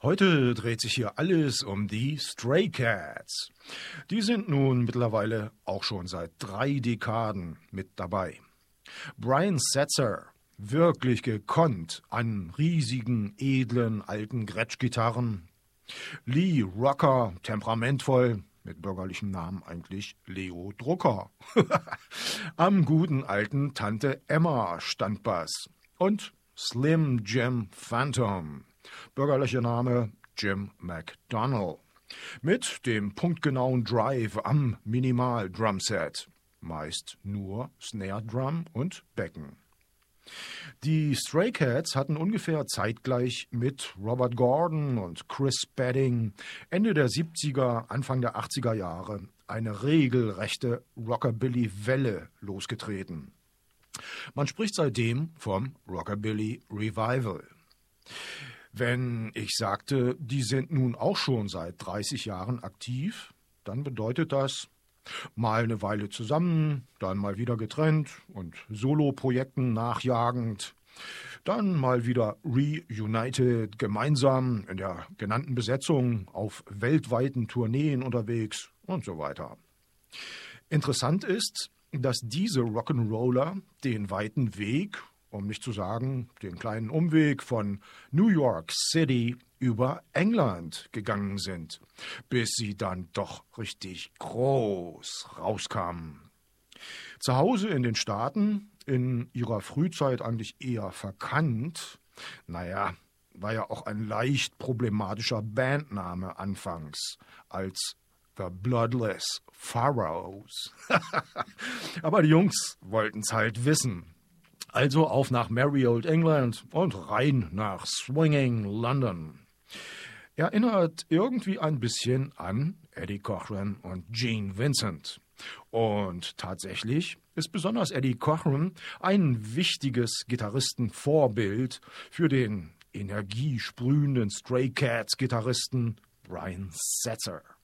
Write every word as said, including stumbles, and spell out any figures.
Heute dreht sich hier alles um die Stray Cats. Die sind nun mittlerweile auch schon seit drei Dekaden mit dabei. Brian Setzer, wirklich gekonnt an riesigen, edlen, alten Gretsch-Gitarren. Lee Rocker, temperamentvoll, mit bürgerlichem Namen eigentlich Leo Drucker. Am guten alten Tante Emma Standbass. Und Slim Jim Phantom, bürgerlicher Name Jim McDonnell. Mit dem punktgenauen Drive am Minimal-Drumset. Meist nur Snare Drum und Becken. Die Stray Cats hatten ungefähr zeitgleich mit Robert Gordon und Chris Spedding Ende der siebziger, Anfang der achtziger Jahre eine regelrechte Rockabilly-Welle losgetreten. Man spricht seitdem vom Rockabilly Revival. Wenn ich sagte, die sind nun auch schon seit dreißig Jahren aktiv, dann bedeutet das, mal eine Weile zusammen, dann mal wieder getrennt und Solo-Projekten nachjagend, dann mal wieder reunited, gemeinsam in der genannten Besetzung auf weltweiten Tourneen unterwegs und so weiter. Interessant ist, dass diese Rock'n'Roller den weiten Weg, um nicht zu sagen den kleinen Umweg von New York City über England gegangen sind, bis sie dann doch richtig groß rauskamen. Zu Hause in den Staaten, in ihrer Frühzeit eigentlich eher verkannt, naja, war ja auch ein leicht problematischer Bandname anfangs als The Bloodless Pharaohs. Aber die Jungs wollten's halt wissen. Also auf nach Merry Old England und rein nach Swinging London. Erinnert irgendwie ein bisschen an Eddie Cochran und Gene Vincent. Und tatsächlich ist besonders Eddie Cochran ein wichtiges Gitarristenvorbild für den energiesprühenden Stray Cats Gitarristen Brian Setzer.